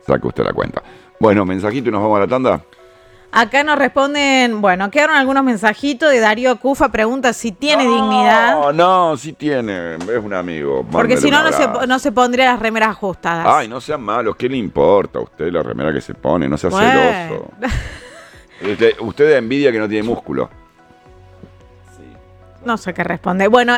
saque usted la cuenta. Bueno, mensajito y nos vamos a la tanda. Acá nos responden, bueno, quedaron algunos mensajitos de Darío Cufa, pregunta si tiene dignidad. No, sí tiene, es un amigo. Porque si no, Mándele un no se pondría las remeras ajustadas. Ay, no sean malos, ¿qué le importa a usted la remera que se pone? No sea celoso. Usted envidia que no tiene músculo. No sé qué responde. Bueno,